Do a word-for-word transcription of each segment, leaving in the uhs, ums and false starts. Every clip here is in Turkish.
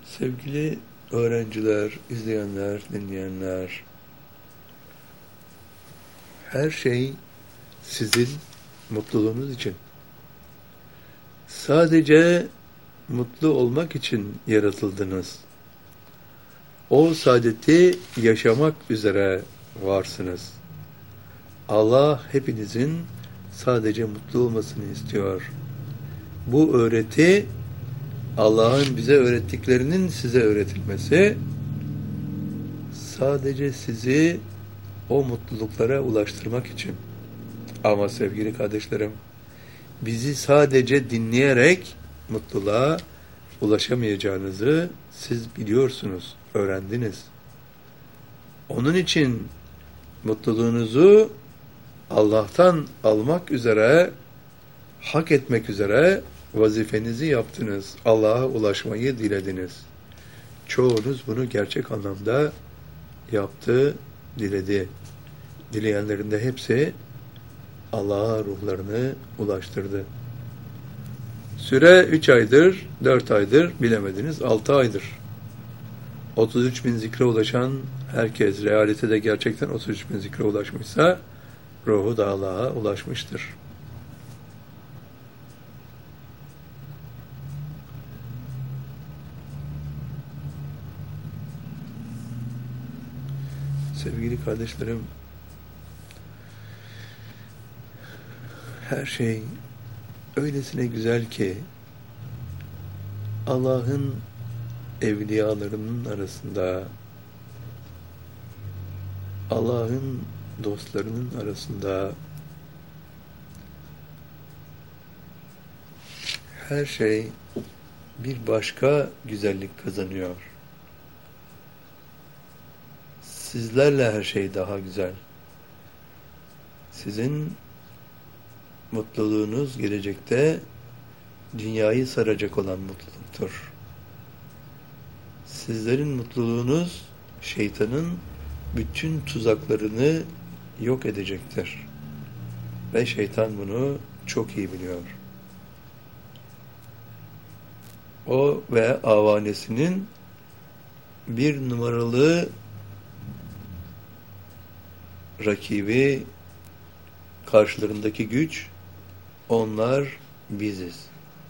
Sevgili öğrenciler, izleyenler, dinleyenler, her şey sizin mutluluğunuz için. Sadece mutlu olmak için yaratıldınız. O saadeti yaşamak üzere varsınız. Allah hepinizin sadece mutlu olmasını istiyor. Bu öğreti, Allah'ın bize öğrettiklerinin size öğretilmesi, sadece sizi o mutluluklara ulaştırmak için. Ama sevgili kardeşlerim, bizi sadece dinleyerek mutluluğa ulaşamayacağınızı siz biliyorsunuz, öğrendiniz. Onun için mutluluğunuzu Allah'tan almak üzere, hak etmek üzere vazifenizi yaptınız. Allah'a ulaşmayı dilediniz. Çoğunuz bunu gerçek anlamda yaptı, diledi. Dileyenlerin de hepsi Allah'a ruhlarını ulaştırdı. Süre üç aydır, dört aydır, bilemediniz altı aydır. otuz üç bin zikre ulaşan herkes, realitede gerçekten otuz üç bin zikre ulaşmışsa, ruhu da Allah'a ulaşmıştır. Sevgili kardeşlerim, her şey öylesine güzel ki Allah'ın evliyalarının arasında, Allah'ın dostlarının arasında her şey bir başka güzellik kazanıyor. Sizlerle her şey daha güzel. Sizin mutluluğunuz gelecekte dünyayı saracak olan mutluluktur. Sizlerin mutluluğunuz şeytanın bütün tuzaklarını yok edecektir. Ve şeytan bunu çok iyi biliyor. O ve avanesinin bir numaralı rakibi, karşılarındaki güç, onlar biziz.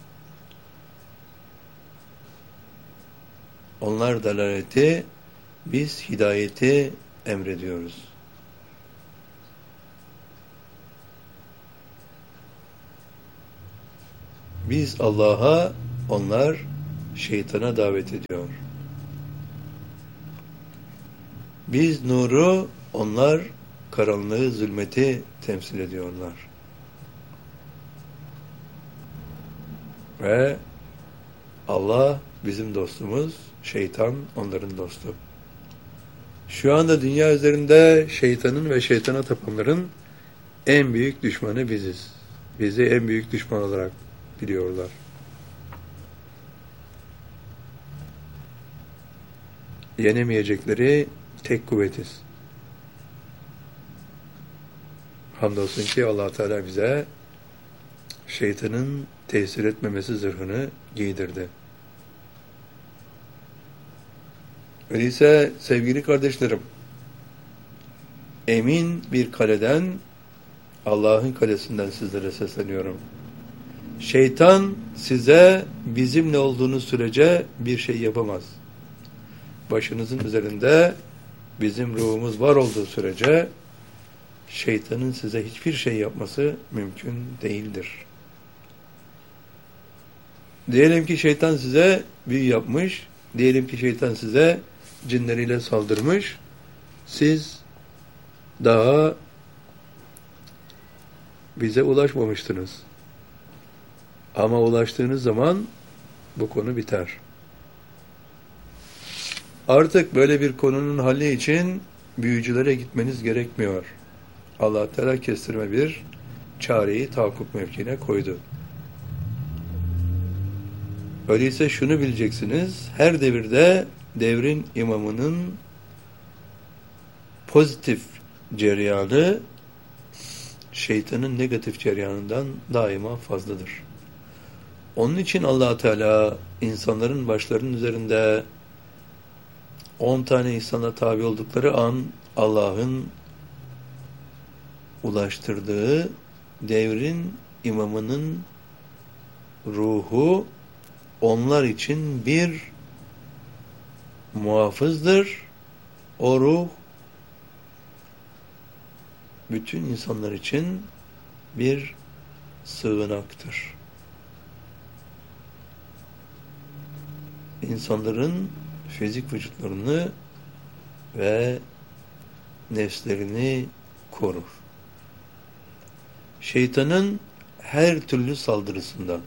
Onlar dalaleti, biz hidayeti emrediyoruz. Biz Allah'a, onlar şeytana davet ediyor. Biz nuru, onlar karanlığı, zulmeti temsil ediyorlar. Ve Allah bizim dostumuz, şeytan onların dostu. Şu anda dünya üzerinde şeytanın ve şeytana tapanların en büyük düşmanı biziz. Bizi en büyük düşman olarak biliyorlar. Yenemeyecekleri tek kuvvetiz. Hamdolsun ki Allah Teala bize şeytanın tesir etmemesi zırhını giydirdi. Öyleyse sevgili kardeşlerim, emin bir kaleden, Allah'ın kalesinden sizlere sesleniyorum. Şeytan size bizimle olduğunuz sürece bir şey yapamaz. Başınızın üzerinde bizim ruhumuz var olduğu sürece şeytanın size hiçbir şey yapması mümkün değildir. Diyelim ki şeytan size büyü yapmış, diyelim ki şeytan size cinleriyle saldırmış, siz daha bize ulaşmamıştınız. Ama ulaştığınız zaman bu konu biter. Artık böyle bir konunun halli için büyücülere gitmeniz gerekmiyor. Allah Teala kestirme bir çareyi tahakkuk mevkine koydu. Öyleyse şunu bileceksiniz, her devirde devrin imamının pozitif cereyanı şeytanın negatif cereyanından daima fazladır. Onun için Allah Teala insanların başlarının üzerinde on tane insana tabi oldukları an Allah'ın ulaştırdığı devrin imamının ruhu onlar için bir muhafızdır. O ruh bütün insanlar için bir sığınaktır. İnsanların fizik vücutlarını ve nefslerini korur. Şeytanın her türlü saldırısından,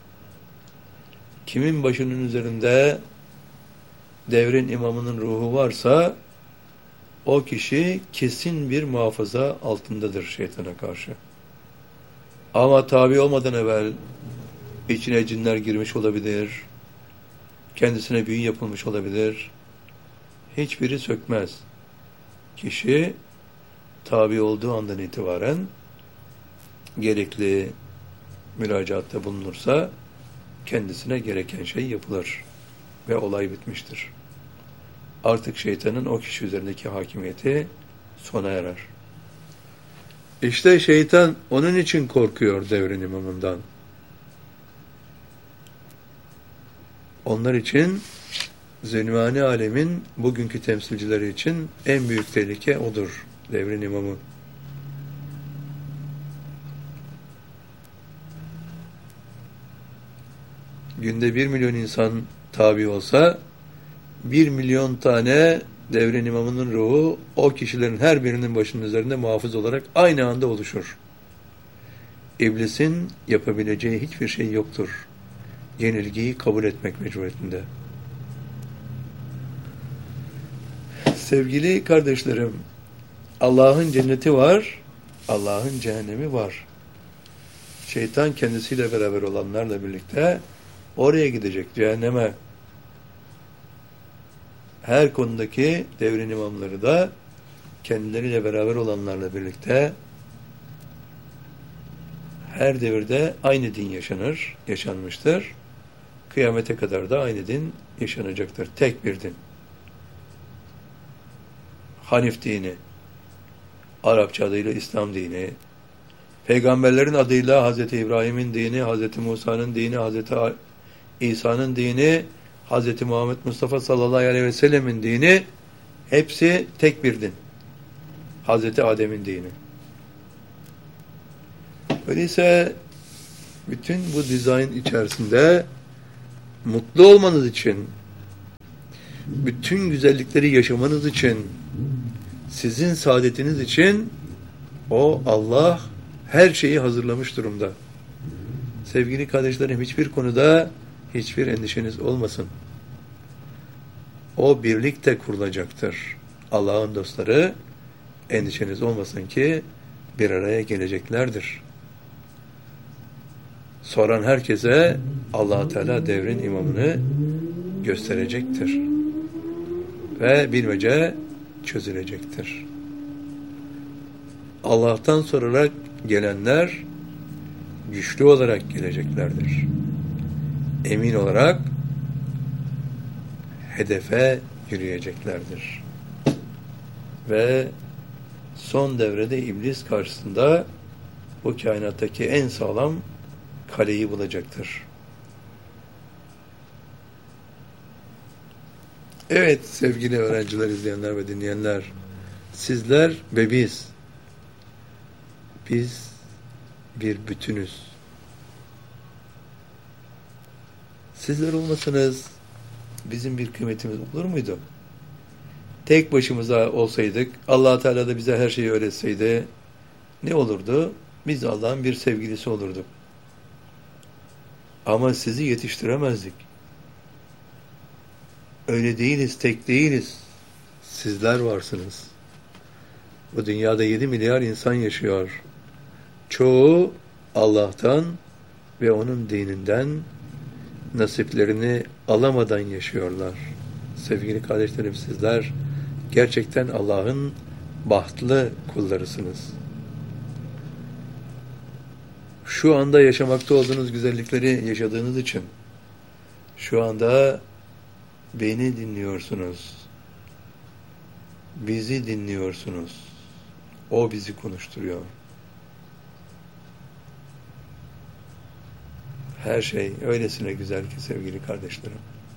kimin başının üzerinde devrin imamının ruhu varsa o kişi kesin bir muhafaza altındadır şeytana karşı. Ama tabi olmadan evvel içine cinler girmiş olabilir, kendisine büyü yapılmış olabilir. Hiçbiri sökmez. Kişi tabi olduğu andan itibaren gerekli müracaatta bulunursa kendisine gereken şey yapılır ve olay bitmiştir. Artık şeytanın o kişi üzerindeki hakimiyeti sona erer. İşte şeytan onun için korkuyor devrin imamından. Onlar için zünvani alemin bugünkü temsilcileri için en büyük tehlike odur, devrin imamı. Günde bir milyon insan tabi olsa, bir milyon tane devrin imamının ruhu o kişilerin her birinin başının üzerinde muhafız olarak aynı anda oluşur. İblisin yapabileceği hiçbir şey yoktur. Yenilgiyi kabul etmek mecburiyetinde. Sevgili kardeşlerim, Allah'ın cenneti var, Allah'ın cehennemi var. Şeytan kendisiyle beraber olanlarla birlikte oraya gidecek, cehenneme. Her konudaki devrin imamları da kendileriyle beraber olanlarla birlikte her devirde aynı din yaşanır, yaşanmıştır. Kıyamete kadar da aynı din yaşanacaktır. Tek bir din. Hanif dini, Arapça adıyla İslam dini, peygamberlerin adıyla Hazreti İbrahim'in dini, Hazreti Musa'nın dini, Hazreti İsa'nın dini, Hazreti Muhammed Mustafa sallallahu aleyhi ve sellemin dini, hepsi tek bir din. Hazreti Adem'in dini. Öyleyse bütün bu dizayn içerisinde mutlu olmanız için, bütün güzellikleri yaşamanız için, sizin saadetiniz için o Allah her şeyi hazırlamış durumda. Sevgili kardeşlerim, hiçbir konuda hiçbir endişeniz olmasın. O birlikte kurulacaktır. Allah'ın dostları, endişeniz olmasın ki bir araya geleceklerdir. Soran herkese Allah Teala devrin imamını gösterecektir. Ve bilmece çözülecektir. Allah'tan sorarak gelenler güçlü olarak geleceklerdir. Emin olarak hedefe yürüyeceklerdir. Ve son devrede iblis karşısında bu kainattaki en sağlam kaleyi bulacaktır. Evet sevgili öğrenciler, izleyenler ve dinleyenler, sizler ve biz, biz bir bütünüz. Sizler olmasanız bizim bir kıymetimiz olur muydu? Tek başımıza olsaydık, Allah Teala da bize her şeyi öğretseydi ne olurdu? Biz Allah'ın bir sevgilisi olurduk. Ama sizi yetiştiremezdik. Öyle değiliz, tek değiliz. Sizler varsınız. Bu dünyada yedi milyar insan yaşıyor. Çoğu Allah'tan ve onun dininden nasiplerini alamadan yaşıyorlar. Sevgili kardeşlerim, sizler gerçekten Allah'ın bahtlı kullarısınız. şu anda yaşamakta olduğunuz güzellikleri yaşadığınız için şu anda beni dinliyorsunuz. Bizi dinliyorsunuz. O bizi konuşturuyor. Her şey öylesine güzel ki sevgili kardeşlerim.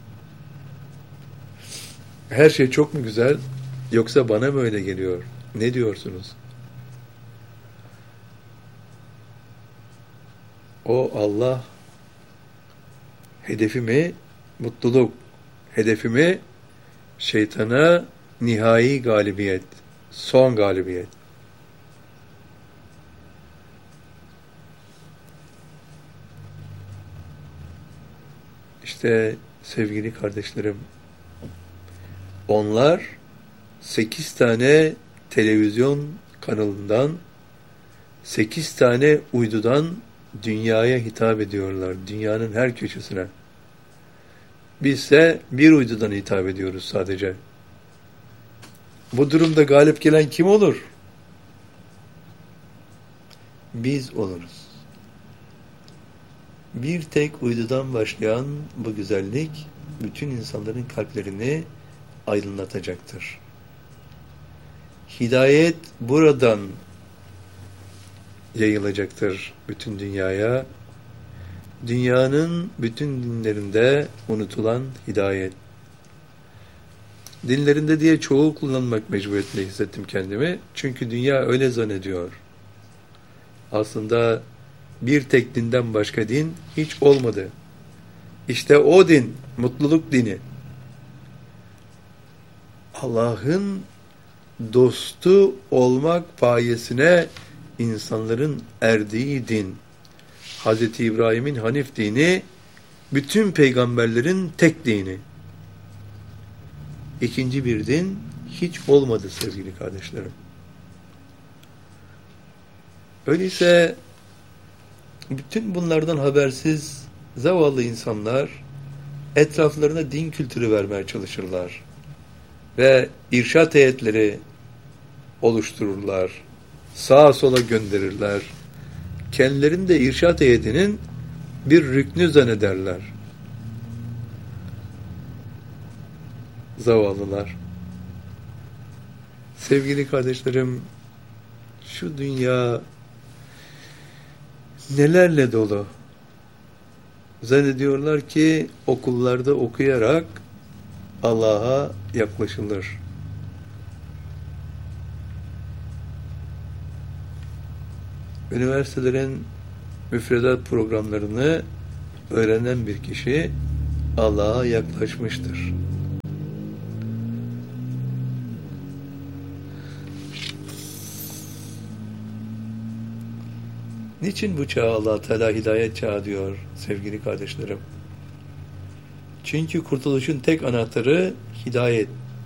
Her şey çok mu güzel, yoksa bana mı öyle geliyor? Ne diyorsunuz? O Allah hedefimi mutluluk, hedefimi şeytana nihai galibiyet, son galibiyet. İşte sevgili kardeşlerim, onlar sekiz tane televizyon kanalından, sekiz tane uydudan dünyaya hitap ediyorlar. Dünyanın her köşesine. Bizse bir uydudan hitap ediyoruz sadece. Bu durumda galip gelen kim olur? Biz oluruz. Bir tek uydudan başlayan bu güzellik bütün insanların kalplerini aydınlatacaktır. Hidayet buradan yayılacaktır bütün dünyaya. Dünyanın bütün dinlerinde unutulan hidayet. Dinlerinde diye çoğu kullanmak mecburiyetinde hissettim kendimi. Çünkü dünya öyle zannediyor. Aslında bir tek dinden başka din hiç olmadı. İşte o din, mutluluk dini. Allah'ın dostu olmak payesine insanların erdiği din. Hazreti İbrahim'in Hanif dini, bütün peygamberlerin tek dini. İkinci bir din hiç olmadı sevgili kardeşlerim. Öyleyse bütün bunlardan habersiz zavallı insanlar etraflarına din kültürü vermeye çalışırlar. Ve irşat heyetleri oluştururlar. Sağa sola gönderirler. Kendilerini de irşat heyetinin bir rüknü zannederler. Zavallılar. Sevgili kardeşlerim, şu dünya nelerle dolu. Zannediyorlar ki okullarda okuyarak Allah'a yaklaşılır. Üniversitelerin müfredat programlarını öğrenen bir kişi Allah'a yaklaşmıştır. Niçin bu çağa Allah Teala hidayet çağı diyor sevgili kardeşlerim? Çünkü kurtuluşun tek anahtarı hidayet.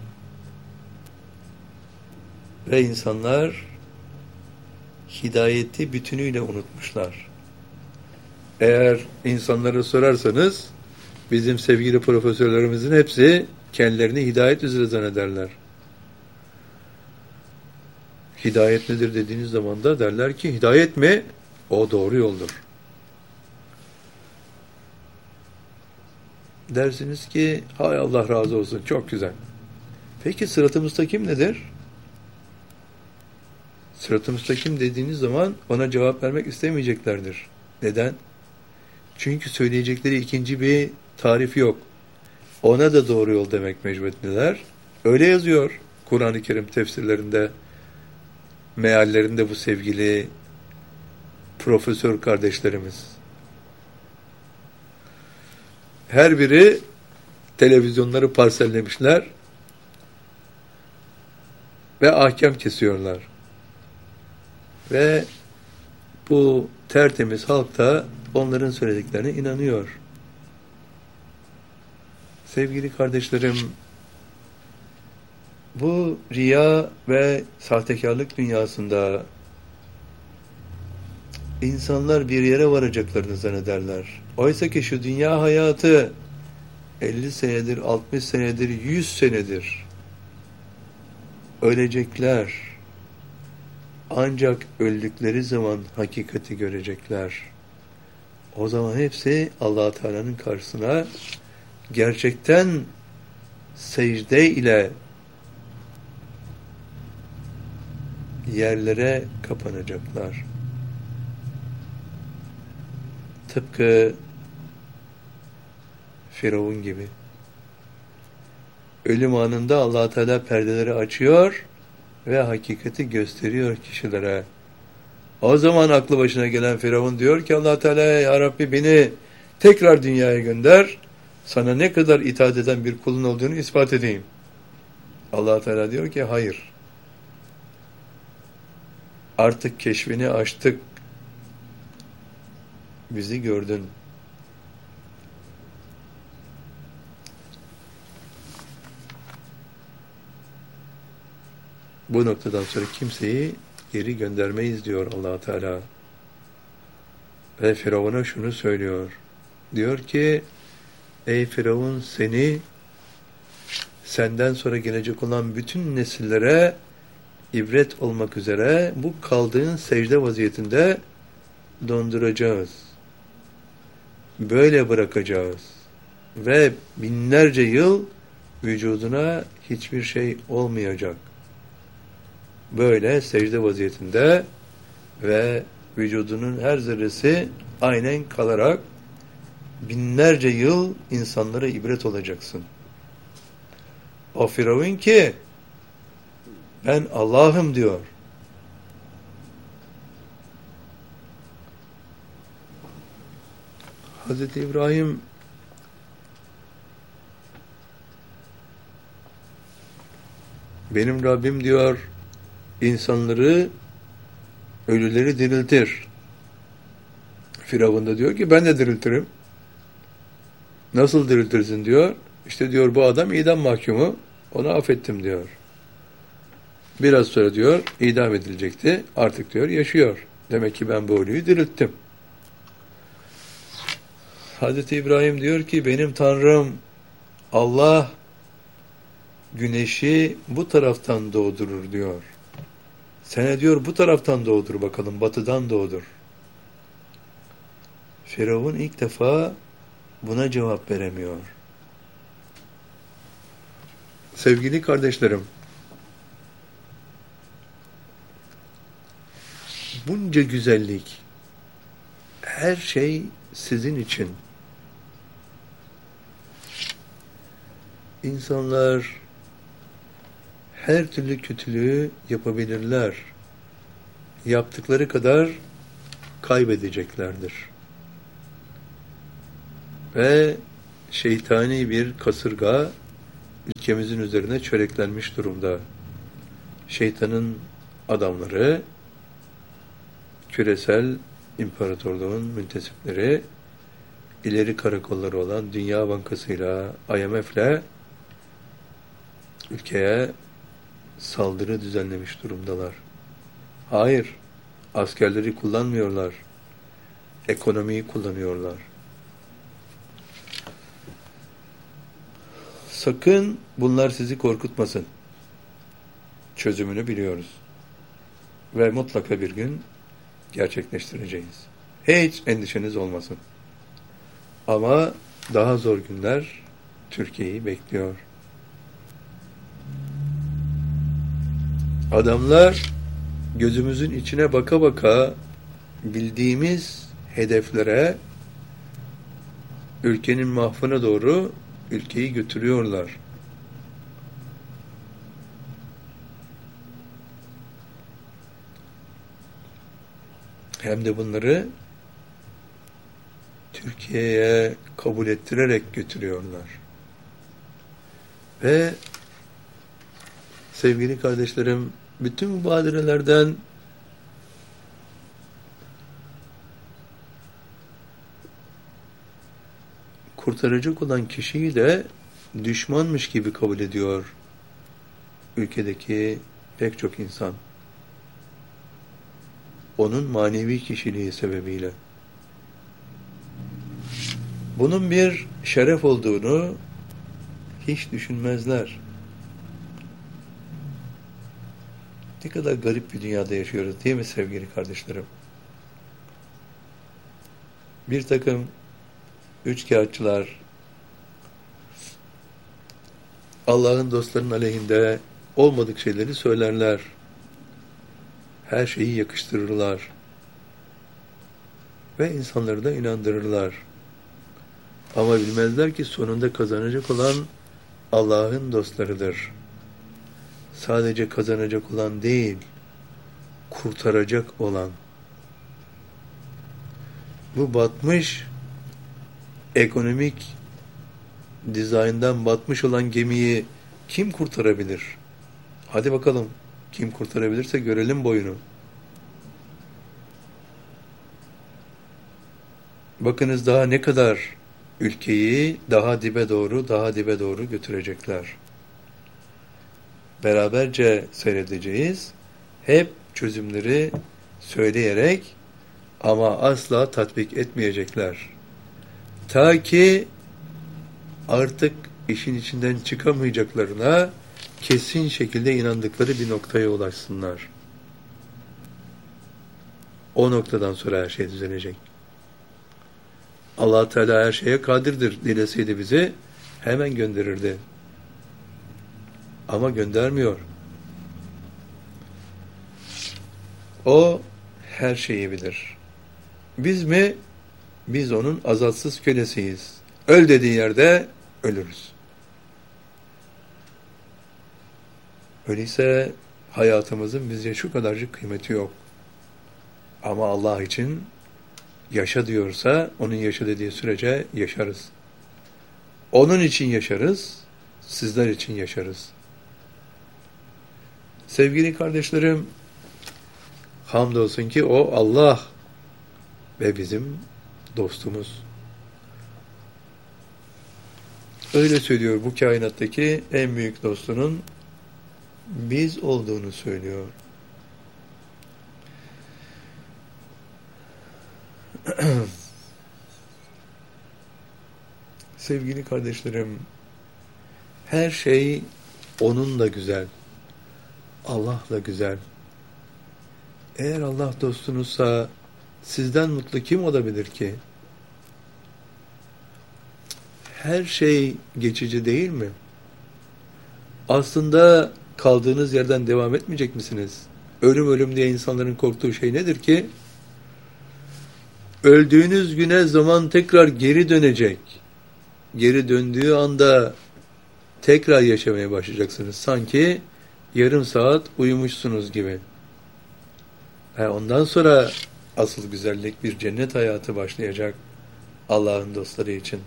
Ve insanlar hidayeti bütünüyle unutmuşlar. Eğer insanlara sorarsanız bizim sevgili profesörlerimizin hepsi kendilerini hidayet üzere zannederler. Hidayet nedir dediğiniz zaman da derler ki hidayet mi? O doğru yoldur. Dersiniz ki hay Allah razı olsun, çok güzel. Peki sırat-ı müstakim nedir? Sırat-ı müstakim dediğiniz zaman ona cevap vermek istemeyeceklerdir. Neden? Çünkü söyleyecekleri ikinci bir tarif yok. Ona da doğru yol demek mecburiyetindeler. Öyle yazıyor Kur'an-ı Kerim tefsirlerinde, meallerinde bu sevgili profesör kardeşlerimiz. Her biri televizyonları parsellemişler ve ahkam kesiyorlar. Ve bu tertemiz halk da onların söylediklerine inanıyor. Sevgili kardeşlerim, bu riya ve sahtekarlık dünyasında insanlar bir yere varacaklarını zannederler. Oysa ki şu dünya hayatı elli senedir, altmış senedir, yüz senedir. Ölecekler. Ancak öldükleri zaman hakikati görecekler. O zaman hepsi Allah Teala'nın karşısına gerçekten secde ile yerlere kapanacaklar. Tıpkı Firavun gibi. Ölüm anında Allah Teala perdeleri açıyor ve hakikati gösteriyor kişilere. O zaman aklı başına gelen Firavun diyor ki Allah Teala, ya Rabbi beni tekrar dünyaya gönder. Sana ne kadar itaat eden bir kulun olduğunu ispat edeyim. Allah Teala diyor ki hayır. Artık keşfini açtık. Bizi gördün. Bu noktadan sonra kimseyi geri göndermeyiz diyor Allah Teala. Ve Firavun'a şunu söylüyor. Diyor ki ey Firavun, seni senden sonra gelecek olan bütün nesillere ibret olmak üzere bu kaldığın secde vaziyetinde donduracağız. Böyle bırakacağız. Ve binlerce yıl vücuduna hiçbir şey olmayacak. Böyle secde vaziyetinde ve vücudunun her zerresi aynen kalarak binlerce yıl insanlara ibret olacaksın. O Firavun ki ben Allah'ım diyor. Hazreti İbrahim benim Rabbim diyor insanları, ölüleri diriltir. Firavun da diyor ki ben de diriltirim. Nasıl diriltirsin diyor. İşte diyor bu adam idam mahkumu, onu affettim diyor. Biraz sonra diyor idam edilecekti. Artık diyor yaşıyor. Demek ki ben bu ölüyü dirilttim. Hazreti İbrahim diyor ki benim Tanrım Allah güneşi bu taraftan doğdurur diyor. Sene diyor bu taraftan doğdur bakalım, batıdan doğdur. Firavun ilk defa buna cevap veremiyor. Sevgili kardeşlerim, bunca güzellik, her şey sizin için. İnsanlar her türlü kötülüğü yapabilirler. Yaptıkları kadar kaybedeceklerdir. Ve şeytani bir kasırga ülkemizin üzerine çöreklenmiş durumda. Şeytanın adamları, küresel imparatorluğun müntesipleri, ileri karakolları olan Dünya Bankası'yla, I M F'le ülkeye saldırı düzenlemiş durumdalar. Hayır, askerleri kullanmıyorlar. Ekonomiyi kullanıyorlar. Sakın bunlar sizi korkutmasın. Çözümünü biliyoruz. Ve mutlaka bir gün gerçekleştireceğiz. Hiç endişeniz olmasın. Ama daha zor günler Türkiye'yi bekliyor. Adamlar gözümüzün içine baka baka bildiğimiz hedeflere, ülkenin mahvına doğru ülkeyi götürüyorlar. Hem de bunları Türkiye'ye kabul ettirerek götürüyorlar. Ve sevgili kardeşlerim, bütün mübadelelerden kurtaracak olan kişiyi de düşmanmış gibi kabul ediyor ülkedeki pek çok insan. Onun manevi kişiliği sebebiyle. Bunun bir şeref olduğunu hiç düşünmezler. Ne kadar garip bir dünyada yaşıyoruz değil mi sevgili kardeşlerim? Bir takım üçkağıtçılar Allah'ın dostlarının aleyhinde olmadık şeyleri söylerler. Her şeyi yakıştırırlar. Ve insanları da inandırırlar. Ama bilmezler ki sonunda kazanacak olan Allah'ın dostlarıdır. Sadece kazanacak olan değil, kurtaracak olan. Bu batmış, ekonomik dizayndan batmış olan gemiyi kim kurtarabilir? Hadi bakalım, kim kurtarabilirse görelim boyunu. Bakınız daha ne kadar ülkeyi daha dibe doğru, daha dibe doğru götürecekler. Beraberce seyredeceğiz. Hep çözümleri söyleyerek ama asla tatbik etmeyecekler. Ta ki artık işin içinden çıkamayacaklarına kesin şekilde inandıkları bir noktaya ulaşsınlar. O noktadan sonra her şey düzelecek. Allah Teala her şeye kadirdir. Dileseydi bizi hemen gönderirdi. Ama göndermiyor. O her şeyi bilir. Biz mi? Biz onun azatsız kölesiyiz. Öl dediği yerde ölürüz. Öyleyse hayatımızın bizce şu kadarcık kıymeti yok. Ama Allah için yaşa diyorsa, onun yaşa dediği sürece yaşarız. Onun için yaşarız, sizler için yaşarız. Sevgili kardeşlerim, hamdolsun ki o Allah ve bizim dostumuz. Öyle söylüyor, bu kainattaki en büyük dostunun biz olduğunu söylüyor. Sevgili kardeşlerim, her şey onunla güzel, Allah'la güzel. Eğer Allah dostunuzsa sizden mutlu kim olabilir ki? Her şey geçici değil mi? Aslında kaldığınız yerden devam etmeyecek misiniz? Ölüm ölüm diye insanların korktuğu şey nedir ki? Öldüğünüz güne zaman tekrar geri dönecek. Geri döndüğü anda tekrar yaşamaya başlayacaksınız. Sanki yarım saat uyumuşsunuz gibi. Ha, ondan sonra asıl güzellik, bir cennet hayatı başlayacak Allah'ın dostları için.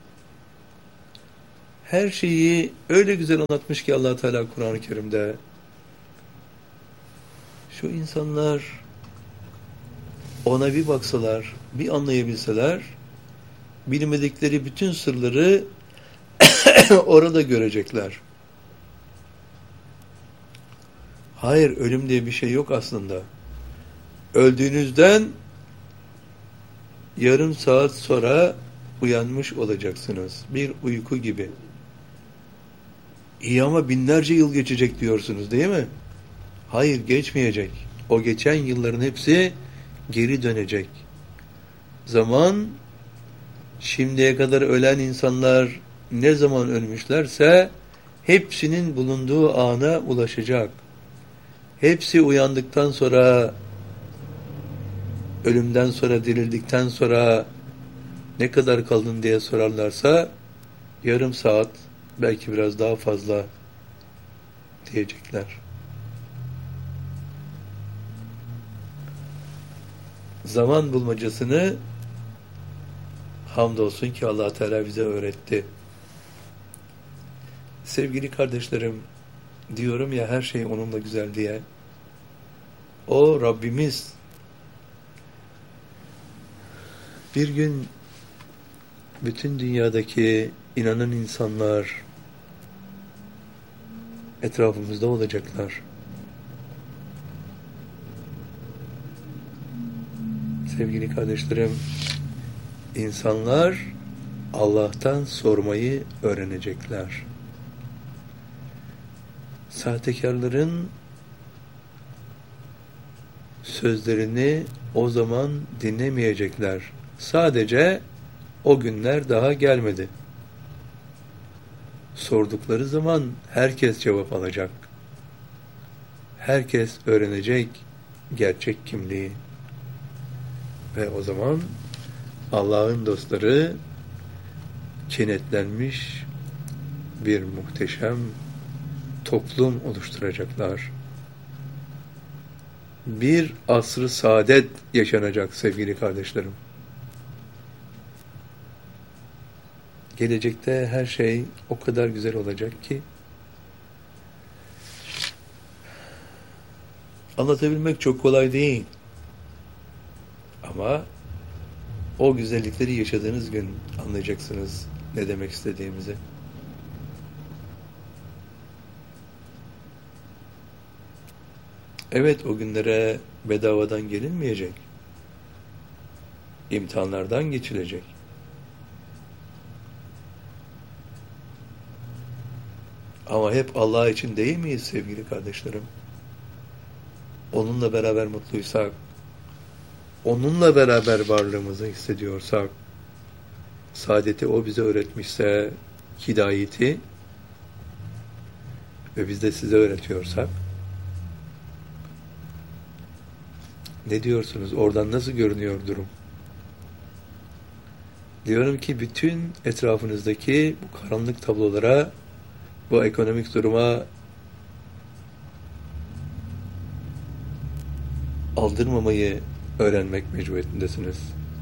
Her şeyi öyle güzel anlatmış ki Allah Teala Kur'an-ı Kerim'de. Şu insanlar ona bir baksalar, bir anlayabilseler, bilmedikleri bütün sırları orada görecekler. Hayır, ölüm diye bir şey yok aslında. Öldüğünüzden yarım saat sonra uyanmış olacaksınız. Bir uyku gibi. İyi ama binlerce yıl geçecek diyorsunuz değil mi? Hayır, geçmeyecek. O geçen yılların hepsi geri dönecek. Zaman, şimdiye kadar ölen insanlar ne zaman ölmüşlerse hepsinin bulunduğu ana ulaşacak. Hepsi uyandıktan sonra, ölümden sonra, dirildikten sonra ne kadar kaldın diye sorarlarsa yarım saat, belki biraz daha fazla diyecekler. Zaman bulmacasını hamdolsun ki Allah Teala bize öğretti. Sevgili kardeşlerim, diyorum ya her şey onunla güzel diye. O Rabbimiz. Bir gün bütün dünyadaki inanan insanlar etrafımızda olacaklar. Sevgili kardeşlerim, insanlar Allah'tan sormayı öğrenecekler. Sahtekarların sözlerini o zaman dinlemeyecekler. Sadece o günler daha gelmedi. Sordukları zaman herkes cevap alacak. Herkes öğrenecek gerçek kimliği. Ve o zaman Allah'ın dostları kenetlenmiş bir muhteşem toplum oluşturacaklar. Bir asr-ı saadet yaşanacak sevgili kardeşlerim. Gelecekte her şey o kadar güzel olacak ki anlatabilmek çok kolay değil. Ama o güzellikleri yaşadığınız gün anlayacaksınız ne demek istediğimizi. Evet, o günlere bedavadan gelinmeyecek. İmtihanlardan geçilecek. Ama hep Allah için değil miyiz sevgili kardeşlerim? Onunla beraber mutluysak, onunla beraber varlığımızı hissediyorsak, saadeti o bize öğretmişse, hidayeti ve biz de size öğretiyorsak, ne diyorsunuz? Oradan nasıl görünüyor durum? Diyorum ki bütün etrafınızdaki bu karanlık tablolara, bu ekonomik duruma aldırmamayı öğrenmek mecburiyetindesiniz.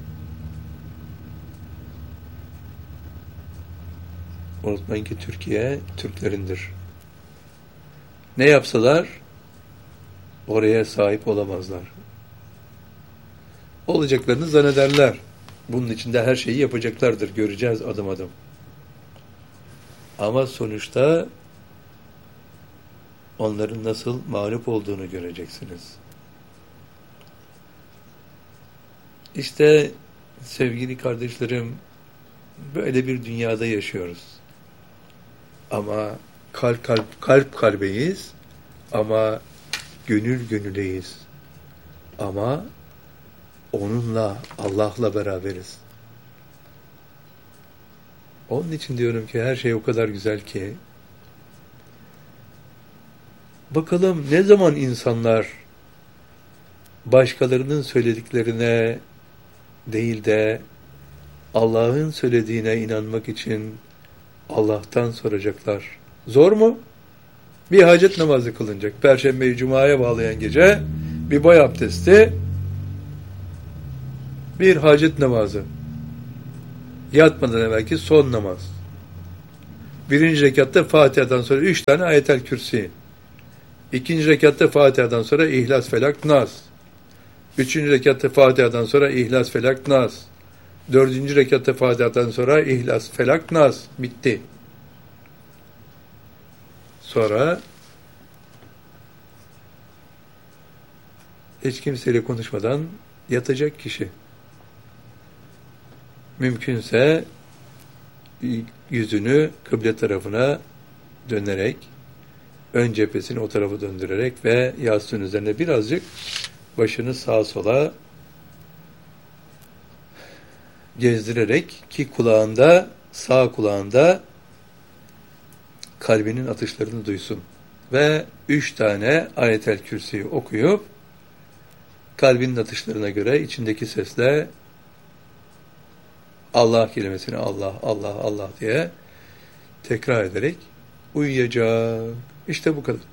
Unutmayın ki Türkiye Türklerindir. Ne yapsalar oraya sahip olamazlar. Olacaklarını zannederler. Bunun içinde her şeyi yapacaklardır. Göreceğiz adım adım. Ama sonuçta onların nasıl mağlup olduğunu göreceksiniz. İşte sevgili kardeşlerim, böyle bir dünyada yaşıyoruz. Ama kalp kalp kalp kalbeyiz. Ama gönül gönüleyiz. Ama onunla, Allah'la beraberiz. Onun için diyorum ki her şey o kadar güzel ki, bakalım ne zaman insanlar başkalarının söylediklerine değil de Allah'ın söylediğine inanmak için Allah'tan soracaklar. Zor mu? Bir hacet namazı kılınacak. Perşembeyi Cuma'ya bağlayan gece bir boy abdesti, bir hacet namazı. Yatmadan evvelki son namaz. Birinci rekatta Fatiha'dan sonra üç tane ayetel kürsi. İkinci rekatta Fatiha'dan sonra İhlas, Felak, Nas. Üçüncü rekatta Fatiha'dan sonra İhlas, Felak, Nas. Dördüncü rekatta Fatiha'dan sonra İhlas, Felak, Nas. Bitti. Sonra hiç kimseyle konuşmadan yatacak kişi. Mümkünse yüzünü kıble tarafına dönerek, ön cephesini o tarafa döndürerek ve yastığın üzerine birazcık başını sağa sola gezdirerek ki kulağında, sağ kulağında kalbinin atışlarını duysun. Ve üç tane ayetel kürsiyi okuyup kalbinin atışlarına göre içindeki sesle Allah kelimesini Allah, Allah, Allah diye tekrar ederek uyuyacak. İşte bu kadar.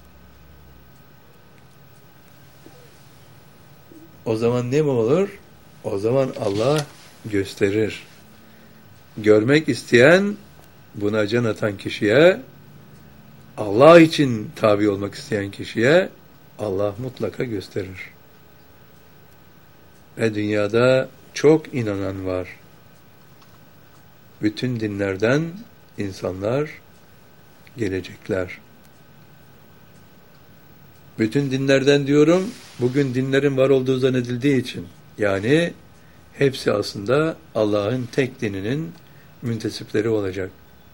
O zaman ne mi olur? O zaman Allah gösterir. Görmek isteyen, buna can atan kişiye, Allah için tabi olmak isteyen kişiye Allah mutlaka gösterir. Ve dünyada çok inanan var. Bütün dinlerden insanlar gelecekler. Bütün dinlerden diyorum, bugün dinlerin var olduğu zannedildiği için. Yani hepsi aslında Allah'ın tek dininin müntesipleri olacak.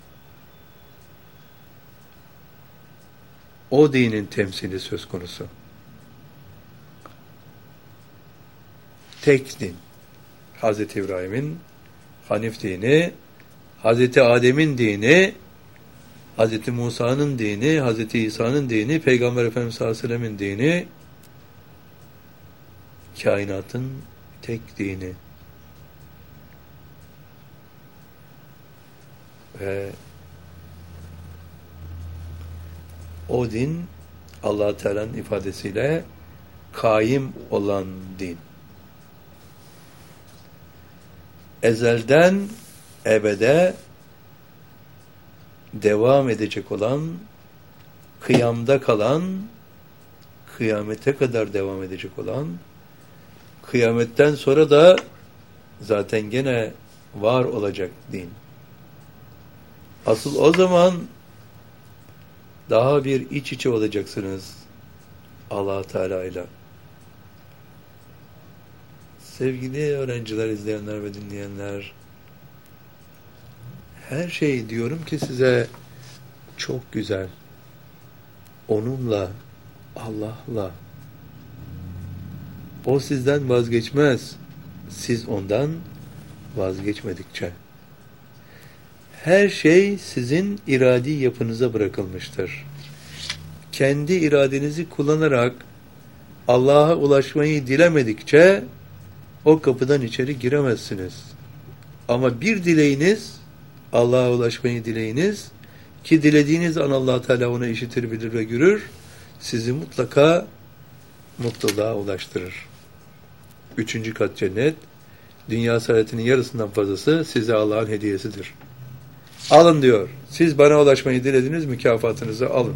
O dinin temsili söz konusu. Tek din. Hazreti İbrahim'in Hanif dini, Hazreti Adem'in dini, Hazreti Musa'nın dini, Hazreti İsa'nın dini, Peygamber Efendimiz sallallahu aleyhi ve sellem'in dini, kainatın tek dini. Ve o din Allah Teala'nın ifadesiyle kaim olan din. Ezelden ebede devam edecek olan, kıyamda kalan, kıyamete kadar devam edecek olan, kıyametten sonra da zaten gene var olacak din. Asıl o zaman daha bir iç içe olacaksınız Allah Teala ile. Sevgili öğrenciler, izleyenler ve dinleyenler, her şey diyorum ki size çok güzel. Onunla, Allah'la. O sizden vazgeçmez. Siz ondan vazgeçmedikçe. Her şey sizin iradi yapınıza bırakılmıştır. Kendi iradenizi kullanarak Allah'a ulaşmayı dilemedikçe o kapıdan içeri giremezsiniz. Ama bir dileğiniz, Allah'a ulaşmayı dileğiniz, ki dilediğiniz an Allah Teala onu işitir, bilir ve görür, sizi mutlaka mutluluğa ulaştırır. Üçüncü kat cennet, dünya saadetinin yarısından fazlası size Allah'ın hediyesidir. Alın diyor. Siz bana ulaşmayı dilediniz, mükafatınızı alın.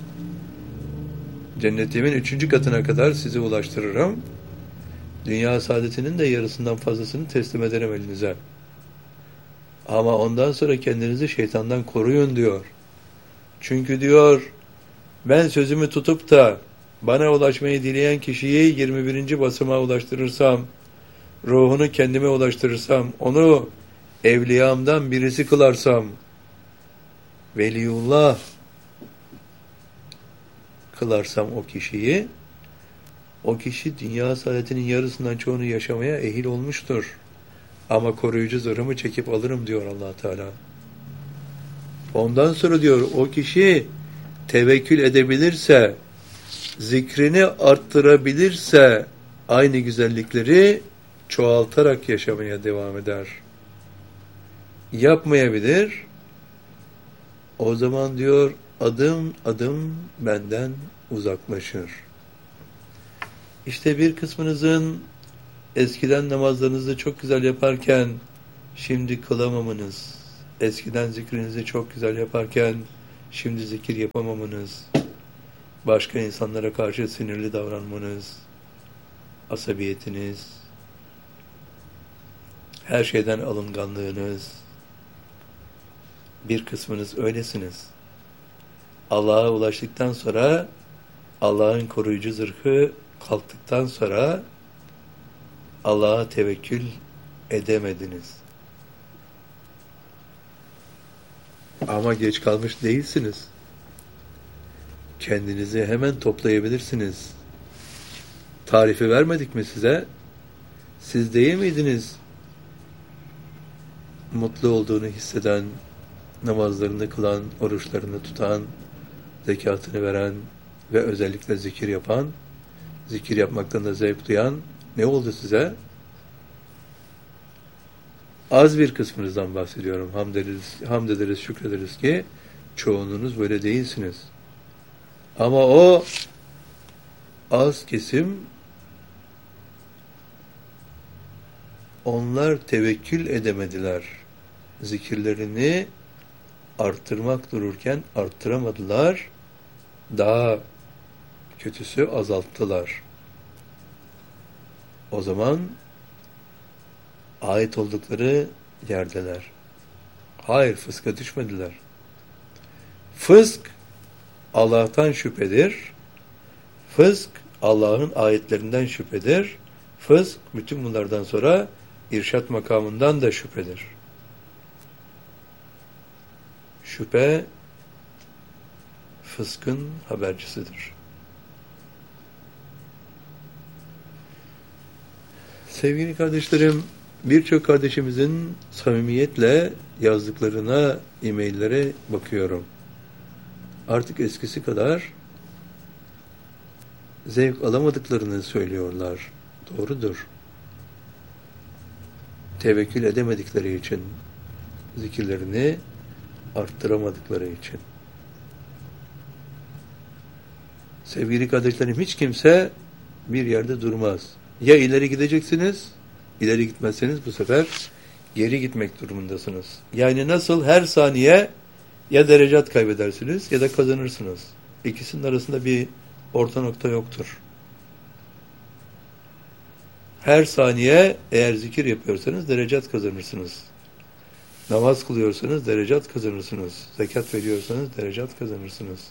Cennetimin üçüncü katına kadar sizi ulaştırırım. Dünya saadetinin de yarısından fazlasını teslim ederim elinize. Ama ondan sonra kendinizi şeytandan koruyun diyor. Çünkü diyor, ben sözümü tutup da bana ulaşmayı dileyen kişiyi yirmi birinci basıma ulaştırırsam, ruhunu kendime ulaştırırsam, onu evliyamdan birisi kılarsam, Veliullah kılarsam o kişiyi, o kişi dünya saadetinin yarısından çoğunu yaşamaya ehil olmuştur. Ama koruyucu zırhımı çekip alırım diyor Allah Teala. Ondan sonra diyor, o kişi tevekkül edebilirse, zikrini arttırabilirse, aynı güzellikleri çoğaltarak yaşamaya devam eder. Yapmayabilir, o zaman diyor, adım adım benden uzaklaşır. İşte bir kısmınızın eskiden namazlarınızı çok güzel yaparken şimdi kılamamanız, eskiden zikrinizi çok güzel yaparken şimdi zikir yapamamanız, başka insanlara karşı sinirli davranmanız, asabiyetiniz, her şeyden alınganlığınız, bir kısmınız öylesiniz. Allah'a ulaştıktan sonra, Allah'ın koruyucu zırhı kalktıktan sonra Allah'a tevekkül edemediniz. Ama geç kalmış değilsiniz. Kendinizi hemen toplayabilirsiniz. Tarifi vermedik mi size? Siz değil miydiniz mutlu olduğunu hisseden, namazlarını kılan, oruçlarını tutan, zekatını veren ve özellikle zikir yapan, zikir yapmaktan da zevk duyan? Ne oldu size? Az bir kısmınızdan bahsediyorum. Hamd ederiz, hamd ederiz, şükrederiz ki çoğunluğunuz böyle değilsiniz. Ama o az kesim, onlar tevekkül edemediler. Zikirlerini arttırmak dururken arttıramadılar. Daha kötüsü azalttılar. O zaman ait oldukları yerdeler. Hayır, fıska düşmediler. Fısk Allah'tan şüphedir. Fısk Allah'ın ayetlerinden şüphedir. Fısk bütün bunlardan sonra irşat makamından da şüphedir. Şüphe fıskın habercisidir. Sevgili kardeşlerim, birçok kardeşimizin samimiyetle yazdıklarına, e-maillere bakıyorum. Artık eskisi kadar zevk alamadıklarını söylüyorlar. Doğrudur. Tevekkül edemedikleri için, zikirlerini arttıramadıkları için. Sevgili kardeşlerim, hiç kimse bir yerde durmaz. Ya ileri gideceksiniz, ileri gitmezseniz bu sefer geri gitmek durumundasınız. Yani nasıl her saniye ya derecat kaybedersiniz ya da kazanırsınız. İkisinin arasında bir orta nokta yoktur. Her saniye eğer zikir yapıyorsanız derecat kazanırsınız. Namaz kılıyorsanız derecat kazanırsınız. Zekat veriyorsanız derecat kazanırsınız.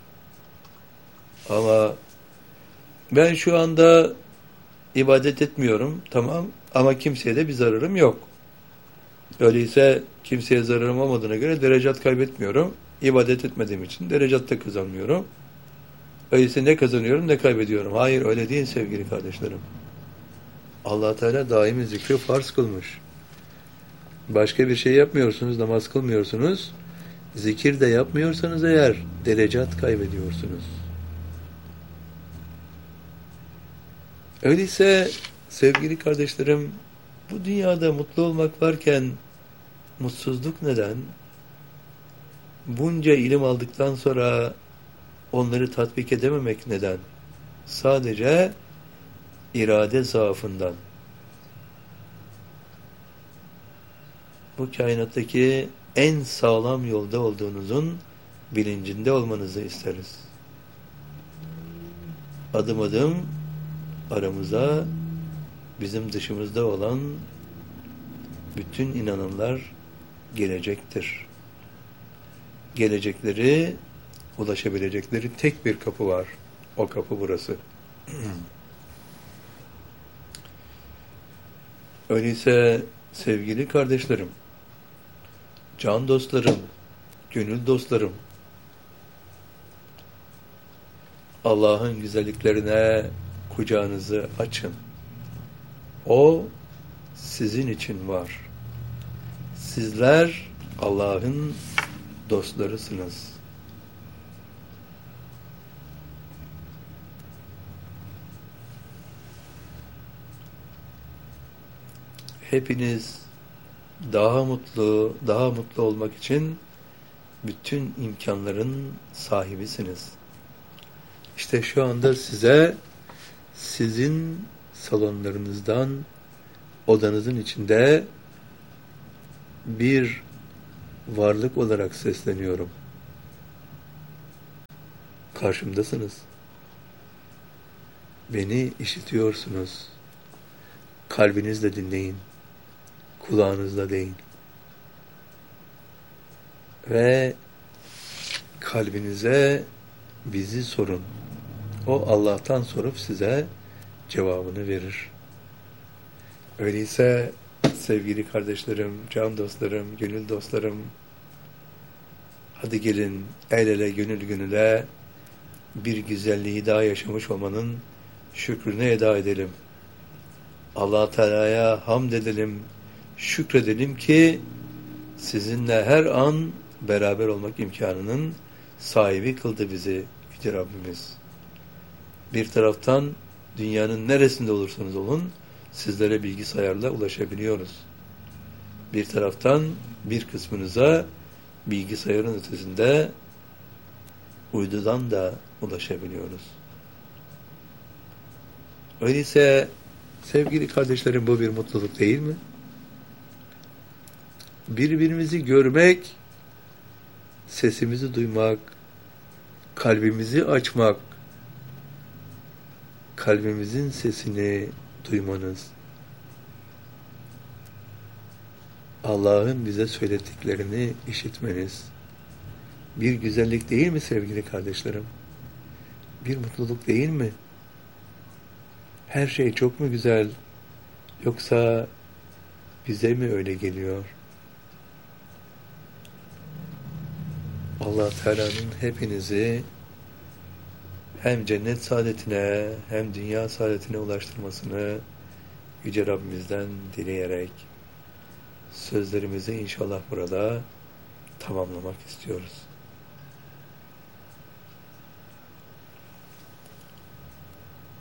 Ama ben şu anda ibadet etmiyorum, tamam, ama kimseye de bir zararım yok. Öyleyse kimseye zararım olmadığına göre derecat kaybetmiyorum. İbadet etmediğim için derecat da kazanmıyorum. Öyleyse ne kazanıyorum ne kaybediyorum. Hayır, öyle değil sevgili kardeşlerim. Allah Teala daimi zikri farz kılmış. Başka bir şey yapmıyorsunuz, namaz kılmıyorsunuz. Zikir de yapmıyorsanız eğer derecat kaybediyorsunuz. Öyleyse sevgili kardeşlerim, bu dünyada mutlu olmak varken mutsuzluk neden? Bunca ilim aldıktan sonra onları tatbik edememek neden? Sadece irade zaafından. Bu kainattaki en sağlam yolda olduğunuzun bilincinde olmanızı isteriz. Adım adım aramıza bizim dışımızda olan bütün inananlar gelecektir. Gelecekleri, ulaşabilecekleri tek bir kapı var. O kapı burası. Öyleyse sevgili kardeşlerim, can dostlarım, gönül dostlarım, Allah'ın güzelliklerine kucağınızı açın. O sizin için var. Sizler Allah'ın dostlarısınız. Hepiniz daha mutlu, daha mutlu olmak için bütün imkanların sahibisiniz. İşte şu anda size sizin salonlarınızdan, odanızın içinde bir varlık olarak sesleniyorum. Karşımdasınız. Beni işitiyorsunuz. Kalbinizle dinleyin. Kulağınızla değil. Ve kalbinize bizi sorun. O Allah'tan sorup size cevabını verir. Öyleyse sevgili kardeşlerim, can dostlarım, gönül dostlarım, hadi gelin el ele gönül gönüle bir güzelliği daha yaşamış olmanın şükrünü eda edelim. Allah Teala'ya hamd edelim, şükredelim ki sizinle her an beraber olmak imkanının sahibi kıldı bizi Yüce Rabbimiz. Bir taraftan dünyanın neresinde olursanız olun sizlere bilgisayarla ulaşabiliyoruz. Bir taraftan bir kısmınıza bilgisayarın ötesinde uydudan da ulaşabiliyoruz. Öyleyse sevgili kardeşlerim, bu bir mutluluk değil mi? Birbirimizi görmek, sesimizi duymak, kalbimizi açmak, kalbimizin sesini duymanız, Allah'ın bize söylediklerini işitmeniz bir güzellik değil mi sevgili kardeşlerim? Bir mutluluk değil mi? Her şey çok mu güzel? Yoksa bize mi öyle geliyor? Allah Teala'nın hepinizi hem cennet saadetine hem dünya saadetine ulaştırmasını Yüce Rabbimizden dileyerek sözlerimizi inşallah burada tamamlamak istiyoruz.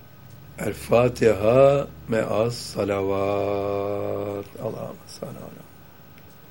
El Fatiha me'as salavat. Allahümme salli ala